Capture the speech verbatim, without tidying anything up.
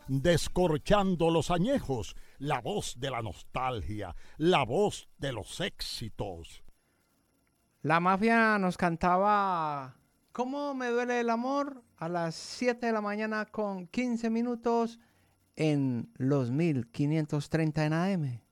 descorchando los añejos, la voz de la nostalgia, la voz de los éxitos. La mafia nos cantaba ¿Cómo me duele el amor? A las siete de la mañana con quince minutos en los mil quinientos treinta en A M.